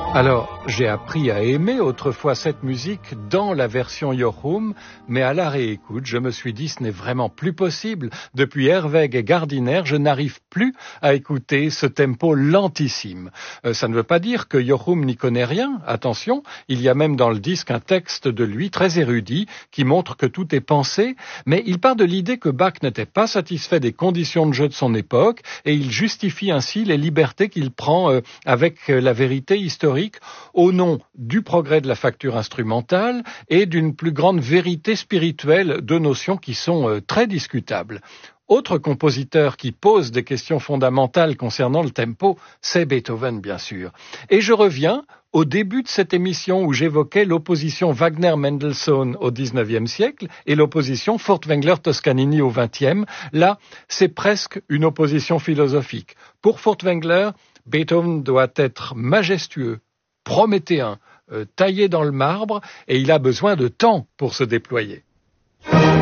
Alors, j'ai appris à aimer autrefois cette musique dans la version Jochum, mais à la réécoute, je me suis dit ce n'est vraiment plus possible. Depuis Herweg et Gardiner, je n'arrive plus à écouter ce tempo lentissime. Ça ne veut pas dire que Jochum n'y connaît rien, attention, il y a même dans le disque un texte de lui très érudit qui montre que tout est pensé, mais il part de l'idée que Bach n'était pas satisfait des conditions de jeu de son époque et il justifie ainsi les libertés qu'il prend avec la vérité historique au nom du progrès de la facture instrumentale et d'une plus grande vérité spirituelle, deux notions qui sont très discutables. Autre compositeur qui pose des questions fondamentales concernant le tempo, c'est Beethoven, bien sûr. Et je reviens au début de cette émission où j'évoquais l'opposition Wagner-Mendelssohn au XIXe siècle et l'opposition Furtwängler-Toscanini au XXe. Là, c'est presque une opposition philosophique. Pour Furtwängler, Beethoven doit être majestueux, prométhéen, taillé dans le marbre, et il a besoin de temps pour se déployer.